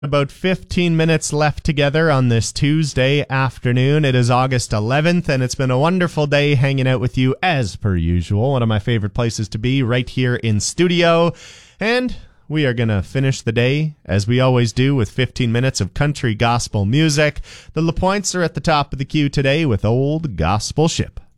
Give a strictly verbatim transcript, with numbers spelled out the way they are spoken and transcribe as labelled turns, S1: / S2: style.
S1: About fifteen minutes left together on this Tuesday afternoon. It is August eleventh, and it's been a wonderful day hanging out with you as per usual. One of my favorite places to be, right here in studio. And we are going to finish the day, as we always do, with fifteen minutes of country gospel music. The LaPointes are at the top of the queue today with Old Gospel Ship.